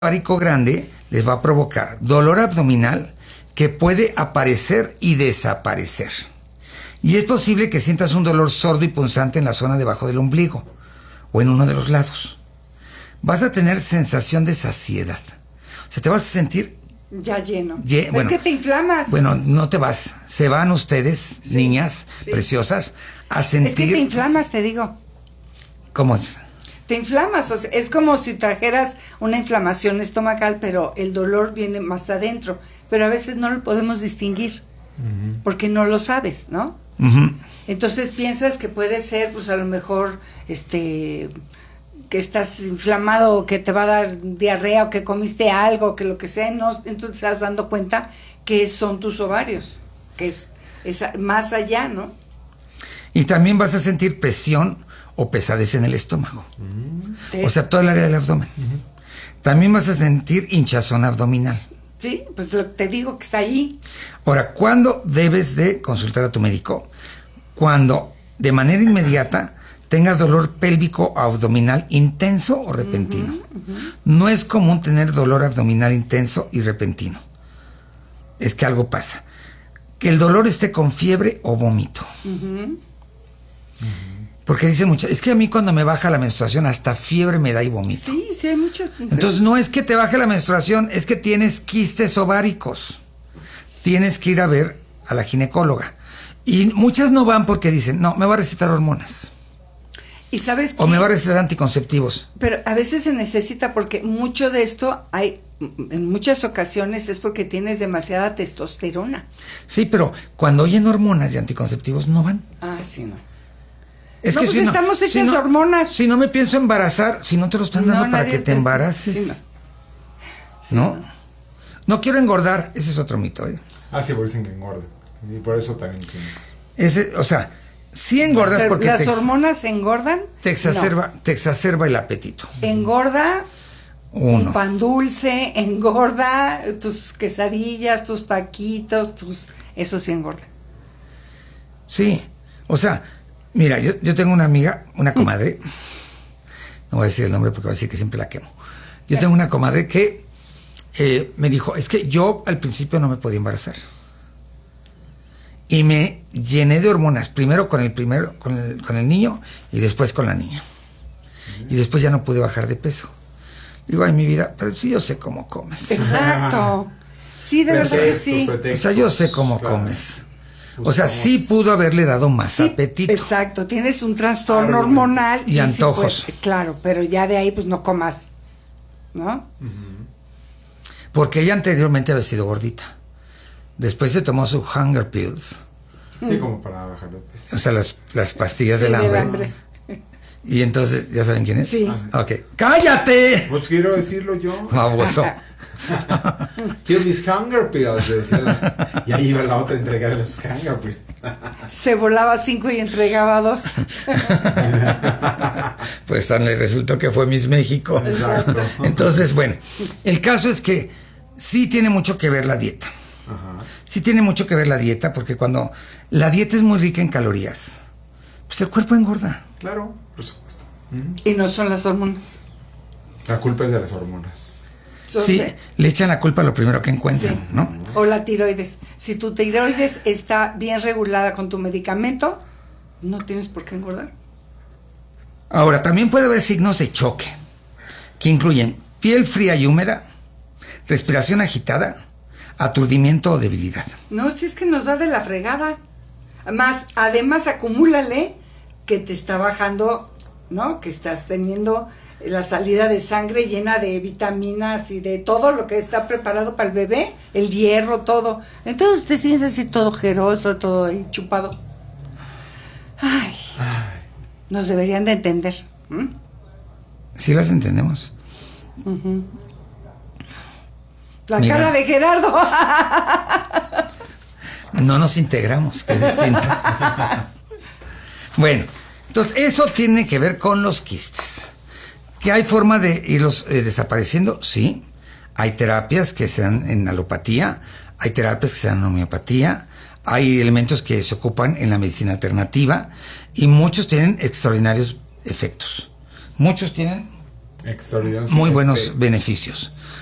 ovárico grande les va a provocar dolor abdominal que puede aparecer y desaparecer. Y es posible que sientas un dolor sordo y punzante en la zona debajo del ombligo o en uno de los lados. Vas a tener sensación de saciedad. O sea, te vas a sentir ya lleno. Bueno, es que te inflamas. Bueno, no te vas. Se van ustedes, sí, niñas preciosas, a sentir... Es que te inflamas, te digo. ¿Cómo es? Te inflamas, o sea, es como si trajeras una inflamación estomacal, pero el dolor viene más adentro. Pero a veces no lo podemos distinguir, porque no lo sabes, ¿no? Entonces piensas que puede ser, pues a lo mejor, que estás inflamado, o que te va a dar diarrea, o que comiste algo, que lo que sea, no, entonces te estás dando cuenta que son tus ovarios, que es más allá, ¿no? Y también vas a sentir presión o pesadez en el estómago. O sea, todo el área del abdomen. También vas a sentir hinchazón abdominal. Sí, pues te digo que está ahí. Ahora, ¿cuándo debes de consultar a tu médico? Cuando de manera inmediata tengas dolor pélvico abdominal intenso o repentino. No es común tener dolor abdominal intenso y repentino. Es que algo pasa. Que el dolor esté con fiebre o vómito. Porque dicen muchas, es que a mí cuando me baja la menstruación hasta fiebre me da y vomito. Sí, sí, hay muchas. Entonces no es que te baje la menstruación, es que tienes quistes ováricos. Tienes que ir a ver a la ginecóloga. Y muchas no van porque dicen, no, me va a recetar hormonas. ¿Y sabes qué? O me va a recetar anticonceptivos. Pero a veces se necesita porque mucho de esto en muchas ocasiones es porque tienes demasiada testosterona. Sí, pero cuando oyen hormonas y anticonceptivos no van. Ah, sí, no. Es no, que pues si estamos hechas de hormonas. Si no me pienso embarazar, si no te lo están dando para que te embaraces. Sí, ¿No? No quiero engordar, ese es otro mito. Ah, sí, por eso que engorda. Y por eso también o sea, si engordas porque las hormonas engordan. Te exacerba el apetito. Engorda un pan dulce, engorda tus quesadillas, tus taquitos, eso sí engorda. Sí, o sea, mira, yo tengo una amiga, una comadre, no voy a decir el nombre porque va a decir que siempre la quemo. Yo tengo una comadre que me dijo, es que yo al principio no me podía embarazar. Y me llené de hormonas, primero con el niño y después con la niña. Y después ya no pude bajar de peso. Digo, ay, mi vida, pero sí yo sé cómo comes. Exacto. Sí, de verdad que sí. O sea, yo sé cómo comes. O sea, sí pudo haberle dado más apetito. Exacto, tienes un trastorno hormonal. Y antojos. Sí, pues, claro, pero ya de ahí pues no comas, ¿no? Porque ella anteriormente había sido gordita. Después se tomó su hunger pills. Sí, como para bajar de peso. O sea, las pastillas del hambre. Y entonces, ¿ya saben quién es? Sí. Ok. ¡Cállate! Pues quiero decirlo yo. Baboso. Quiero mis hunger pills, decía. Y ahí iba la otra a entregar los hunger pills. Se volaba 5 y entregaba 2. Pues le resultó que fue Miss México. Exacto. Entonces, bueno, el caso es que sí tiene mucho que ver la dieta. Sí tiene mucho que ver la dieta, porque cuando la dieta es muy rica en calorías, pues el cuerpo engorda. Claro, por supuesto. Y no son las hormonas. La culpa es de las hormonas. Sí, le echan la culpa a lo primero que encuentran, sí, ¿no? O la tiroides. Si tu tiroides está bien regulada con tu medicamento, no tienes por qué engordar. Ahora, también puede haber signos de choque, que incluyen piel fría y húmeda, respiración agitada, aturdimiento o debilidad. No, si es que nos da de la fregada. Además, acumúlale que te está bajando, ¿no? Que estás teniendo la salida de sangre llena de vitaminas y de todo lo que está preparado para el bebé, el hierro, todo. Entonces te sientes así todo ojeroso, todo ahí chupado. Ay. Nos deberían de entender. Sí las entendemos. La Mira, cara de Gerardo. No nos integramos, que es distinto. Bueno, entonces eso tiene que ver con los quistes. ¿Que hay forma de irlos desapareciendo? Sí. Hay terapias que se dan en alopatía, hay terapias que se dan en homeopatía, hay elementos que se ocupan en la medicina alternativa y muchos tienen extraordinarios efectos. Muchos tienen muy buenos beneficios.